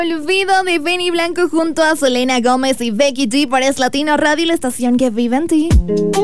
Olvido de Benny Blanco junto a Selena Gómez y Becky G para Es Latino Radio, la estación que vive en ti.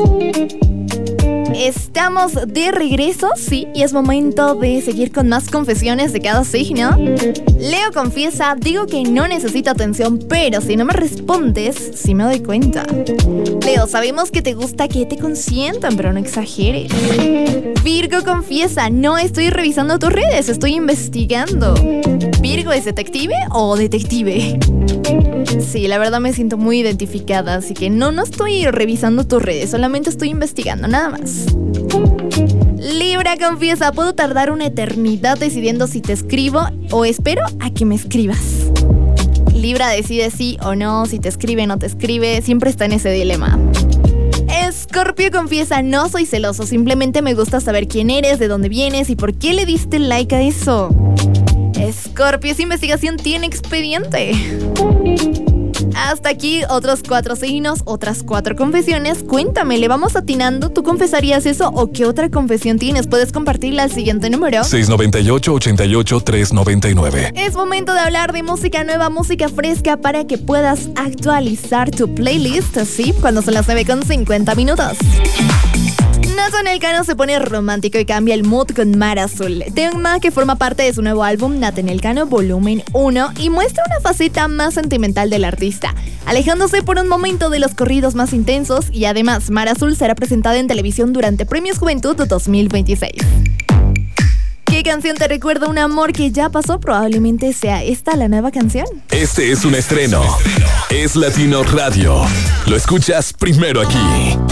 Estamos de regreso, sí, y es momento de seguir con más confesiones de cada signo. Leo confiesa, digo que no necesito atención, pero si no me respondes, sí me doy cuenta. Leo, sabemos que te gusta que te consientan, pero no exageres. Virgo confiesa, no estoy revisando tus redes, estoy investigando. ¿Virgo es detective o detective? Sí, la verdad me siento muy identificada, así que no estoy revisando tus redes, solamente estoy investigando, nada más. Libra confiesa, puedo tardar una eternidad decidiendo si te escribo o espero a que me escribas. Libra decide sí o no, si te escribe o no te escribe, siempre está en ese dilema. Escorpio confiesa, no soy celoso, simplemente me gusta saber quién eres, de dónde vienes y por qué le diste like a eso. Escorpio, esa investigación tiene expediente. Hasta aquí otros 4 signos, otras 4 confesiones. Cuéntame, ¿le vamos atinando? ¿Tú confesarías eso o qué otra confesión tienes? Puedes compartirla al siguiente número: 698-88-399. Es momento de hablar de música nueva, música fresca para que puedas actualizar tu playlist, así cuando son las 9:50. Nathan Elcano se pone romántico y cambia el mood con Mar Azul, tema que forma parte de su nuevo álbum Nathan Elcano Volumen 1 y muestra una faceta más sentimental del artista, alejándose por un momento de los corridos más intensos, y además Mar Azul será presentada en televisión durante Premios Juventud 2026. ¿Qué canción te recuerda un amor que ya pasó? Probablemente sea esta la nueva canción. Este es un estreno. Es Latino Radio. Lo escuchas primero aquí.